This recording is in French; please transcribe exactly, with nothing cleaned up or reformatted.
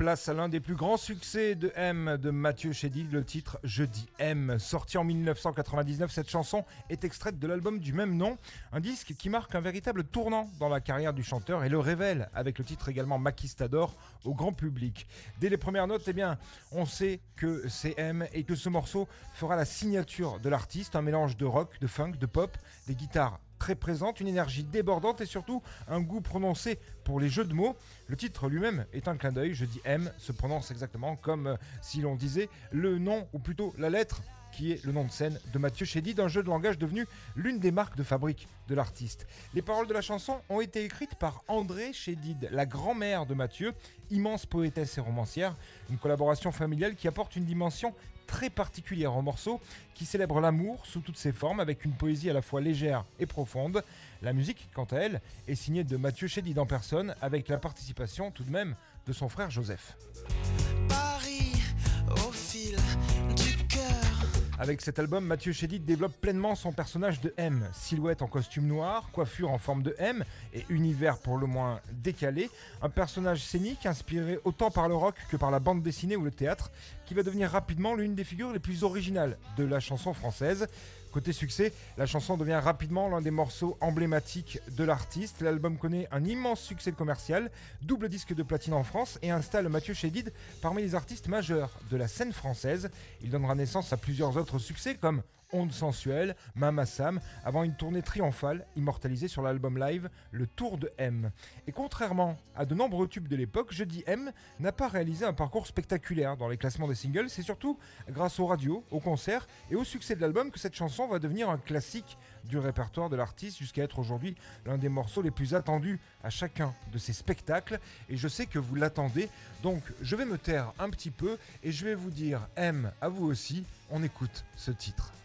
Place à l'un des plus grands succès de M de Mathieu Chédid, le titre Je dis M. Sorti en dix-neuf cent quatre-vingt-dix-neuf, cette chanson est extraite de l'album du même nom, un disque qui marque un véritable tournant dans la carrière du chanteur et le révèle avec le titre également Maquistador au grand public. Dès les premières notes, eh bien, on sait que c'est M et que ce morceau fera la signature de l'artiste, un mélange de rock, de funk, de pop, des guitares très présente, une énergie débordante et surtout un goût prononcé pour les jeux de mots. Le titre lui-même est un clin d'œil, Je dis M se prononce exactement comme euh, si l'on disait le nom ou plutôt la lettre qui est le nom de scène de Mathieu Chédid, un jeu de langage devenu l'une des marques de fabrique de l'artiste. Les paroles de la chanson ont été écrites par André Chédid, la grand-mère de Mathieu, immense poétesse et romancière, une collaboration familiale qui apporte une dimension très particulière au morceau, qui célèbre l'amour sous toutes ses formes avec une poésie à la fois légère et profonde. La musique, quant à elle, est signée de Mathieu Chédid en personne, avec la participation tout de même de son frère Joseph. Paris au fil du cœur. Avec cet album, Mathieu Chédid développe pleinement son personnage de M. Silhouette en costume noir, coiffure en forme de M et univers pour le moins décalé. Un personnage scénique inspiré autant par le rock que par la bande dessinée ou le théâtre, qui va devenir rapidement l'une des figures les plus originales de la chanson française. Côté succès, la chanson devient rapidement l'un des morceaux emblématiques de l'artiste. L'album connaît un immense succès commercial, double disque de platine en France et installe Mathieu Chédid parmi les artistes majeurs de la scène française. Il donnera naissance à plusieurs autres succès comme Onde sensuelle, Mama Sam, avant une tournée triomphale immortalisée sur l'album live Le Tour de M. Et contrairement à de nombreux tubes de l'époque, Je dis M n'a pas réalisé un parcours spectaculaire dans les classements des singles. C'est surtout grâce aux radios, aux concerts et au succès de l'album que cette chanson va devenir un classique du répertoire de l'artiste jusqu'à être aujourd'hui l'un des morceaux les plus attendus à chacun de ses spectacles. Et je sais que vous l'attendez, donc je vais me taire un petit peu et je vais vous dire M à vous aussi. On écoute ce titre.